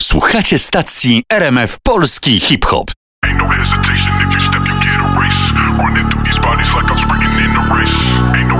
Słuchacie stacji RMF Polski Hip-Hop. Ain't no hesitation if you step, you get erased. Running through these bodies like I'm sprinting in a race. Ain't no